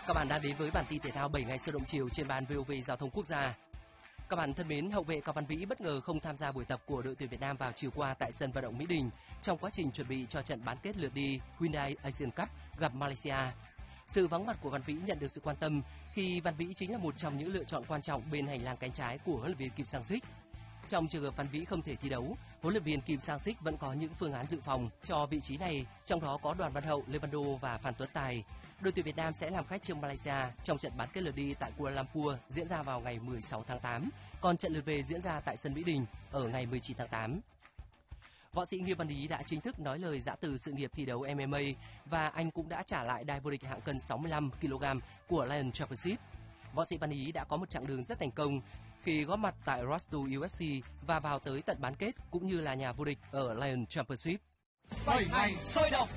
Các bạn đã đến với bản tin thể thao 7 ngày sôi động chiều trên ban VOV Giao thông Quốc gia. Các bạn thân mến, hậu vệ Cao Văn Vĩ bất ngờ không tham gia buổi tập của đội tuyển Việt Nam vào chiều qua tại sân vận động Mỹ Đình trong quá trình chuẩn bị cho trận bán kết lượt đi Hyundai Asian Cup gặp Malaysia. Sự vắng mặt của Văn Vĩ nhận được sự quan tâm khi Văn Vĩ chính là một trong những lựa chọn quan trọng bên hành lang cánh trái của huấn luyện viên Kim Sang-sik. Trong trường hợp Văn Vĩ không thể thi đấu, huấn luyện viên Kim Sang-sik vẫn có những phương án dự phòng cho vị trí này, trong đó có Đoàn Văn Hậu, Lê Văn Đô và Phan Tuấn Tài. Đội tuyển Việt Nam sẽ làm khách trước Malaysia trong trận bán kết lượt đi tại Kuala Lumpur diễn ra vào ngày 16 tháng 8, còn trận lượt về diễn ra tại sân Mỹ Đình ở ngày 19 tháng 8. Võ sĩ Nghiêm Văn Ý đã chính thức nói lời giã từ sự nghiệp thi đấu MMA và anh cũng đã trả lại đai vô địch hạng cân 65 kg của Lion Championship. Võ sĩ Văn Ý đã có một chặng đường rất thành công khi góp mặt tại Road to UFC và vào tới tận bán kết cũng như là nhà vô địch ở Lion Championship. 7 ngày sôi động.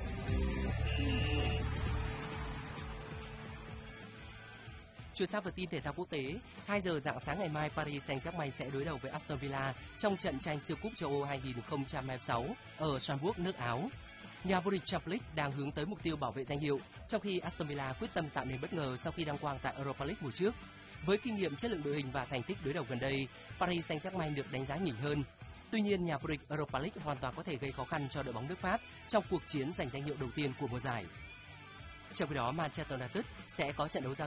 Chuyển sang phần tin thể thao quốc tế, 2 giờ rạng sáng ngày mai Paris Saint-Germain sẽ đối đầu với Aston Villa trong trận tranh siêu cúp châu Âu 2026 ở Strasbourg, nước Áo. Nhà vô địch Champions League đang hướng tới mục tiêu bảo vệ danh hiệu, trong khi Aston Villa quyết tâm tạo nên bất ngờ sau khi đăng quang tại Europa League mùa trước. Với kinh nghiệm, chất lượng đội hình và thành tích đối đầu gần đây, Paris Saint-Germain được đánh giá nhỉnh hơn. Tuy nhiên, nhà vô địch Europa League hoàn toàn có thể gây khó khăn cho đội bóng nước Pháp trong cuộc chiến giành danh hiệu đầu tiên của mùa giải. Trong khi đó, Manchester United sẽ có trận đấu giao